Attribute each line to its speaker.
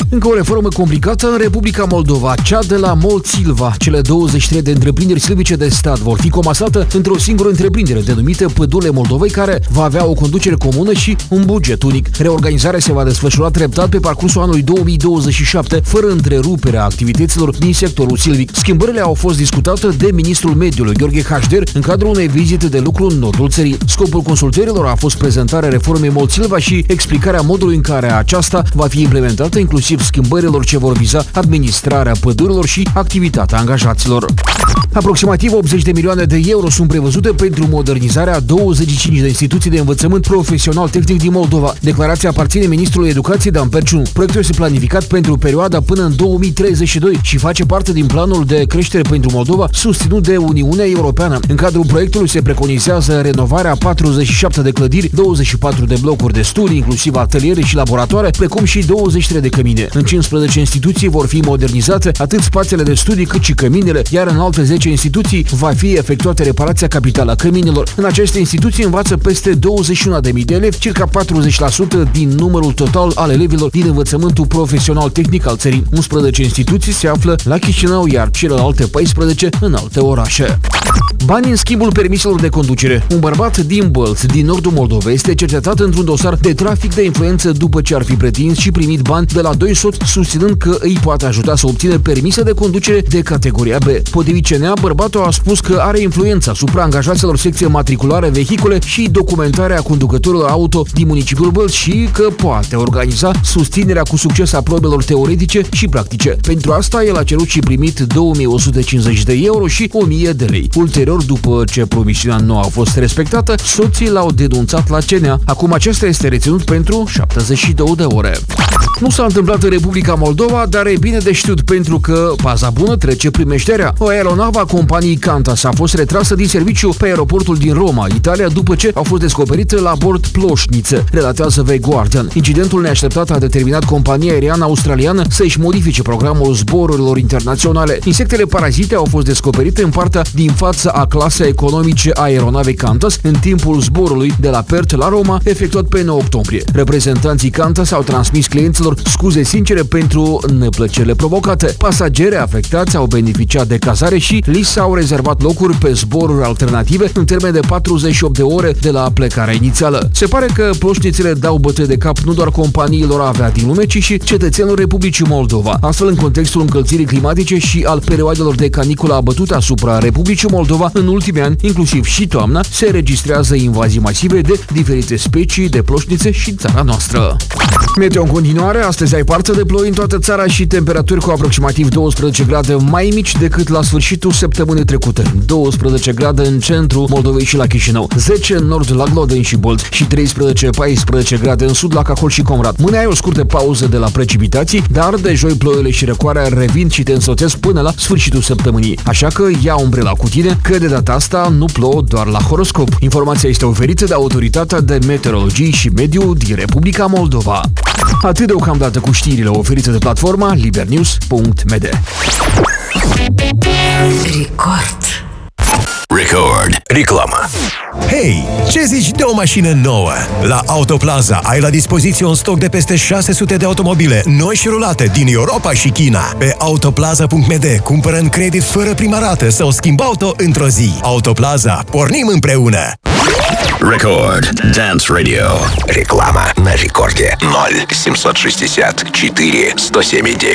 Speaker 1: Încă o reformă complicată în Republica Moldova, cea de la Mol Silva. Cele 23 de întreprinderi silvice de stat vor fi comasate într-o singură întreprindere denumită Pădurile Moldovei, care va avea o conducere comună și un buget unic. Reorganizarea se va desfășura treptat pe parcursul anului 2027, fără întreruperea activităților din sectorul silvic. Schimbările au fost discutate de ministrul mediului Gheorghe Hașder în cadrul unei vizite de lucru în nordul țării. Scopul consultărilor a fost prezentarea reformei Mol Silva și explicarea modului în care aceasta va fi implementată, inclusiv schimbărilor ce vor viza administrarea pădurilor și activitatea angajaților. Aproximativ 80 de milioane de euro sunt prevăzute pentru modernizarea 25 de instituții de învățământ profesional tehnic din Moldova. Declarația aparține ministrului educației Dan Perciu. Proiectul este planificat pentru perioada până în 2032 și face parte din planul de creștere pentru Moldova susținut de Uniunea Europeană. În cadrul proiectului se preconizează renovarea 47 de clădiri, 24 de blocuri de studii, inclusiv ateliere și laboratoare, precum și 23 de cămine. În 15 instituții vor fi modernizate atât spațiile de studii cât și căminele, iar în alte 10 instituții va fi efectuată reparația capitală a căminelor. În aceste instituții învață peste 21.000 de elevi, circa 40% din numărul total al elevilor din învățământul profesional tehnic al țării. 11 instituții se află la Chișinău, iar celelalte 14 în alte orașe. Bani în schimbul permiselor de conducere. Un bărbat din Bălți, din nordul Moldovei, este cercetat într-un dosar de trafic de influență după ce ar fi pretins și primit bani de la doi soți, susținând că îi poate ajuta să obțină permise de conducere de categoria B. Potrivit CNA, bărbatul a spus că are influența asupra angajaților secție matriculare vehicule și documentarea conducătorilor auto din municipiul Bălți și că poate organiza susținerea cu succes a probelor teoretice și practice. Pentru asta, el a cerut și primit 2150 de euro și 1000 de lei. Ulterior, după ce promisiunea nu a fost respectată, soții l-au denunțat la CNA. Acum acesta este reținut pentru 72 de ore. Nu s-a întâmplat în Republica Moldova, dar e bine de știut pentru că paza bună trece prin meșterea. O aeronavă a companiei Qantas a fost retrasă din serviciu pe aeroportul din Roma, Italia, după ce au fost descoperite la bord ploșnițe, relatează The Guardian. Incidentul neașteptat a determinat compania aeriană australiană să-și modifice programul zborurilor internaționale. Insectele parazite au fost descoperite în partea din față a clasei economice a aeronavei Qantas în timpul zborului de la Perth la Roma, efectuat pe 9 octombrie. Reprezentanții Qantas au transmis clienților scuze sincere pentru neplăcerile provocate. Pasagerii afectați au beneficiat de cazare și li s-au rezervat locuri pe zboruri alternative în termen de 48 de ore de la plecarea inițială. Se pare că ploșnițele dau bătăi de cap nu doar companiilor avea din lume, ci și cetățenilor Republicii Moldova. Astfel, în contextul încălzirii climatice și al perioadelor de caniculă abătute asupra Republicii Moldova în ultimii ani, inclusiv și toamna, se registrează invazii masive de diferite specii de ploșnițe și în țara noastră. Meteo în continuare, astăzi ai parte de ploi în toată țara și temperaturi cu aproximativ 12 grade mai mici decât la sfârșitul săptămânii trecute. 12 grade în centrul Moldovei și la Chișinău, 10 în nord la Glodeni și Bolt și 13-14 grade în sud la Cahol și Comrat. Mâine ai o scurtă pauză de la precipitații, dar de joi ploile și răcoarea revin și te însoțesc până la sfârșitul săptămânii. Așa că ia umbrela cu tine, că de data asta nu plouă doar la horoscop. Informația este oferită de Autoritatea de Meteorologie și Mediu din Republica Moldova. Atât deocamdată cu știrile oferite de platforma libernews.md.
Speaker 2: Record. Reclamă.
Speaker 3: Hei, ce zici de o mașină nouă? La Autoplaza ai la dispoziție un stoc de peste 600 de automobile noi și rulate din Europa și China. Pe autoplaza.md cumpără în credit fără prima rată sau schimb auto într-o zi. Autoplaza. Pornim împreună!
Speaker 2: Record Dance Radio. Реклама на рекорде 0760 4 107 9.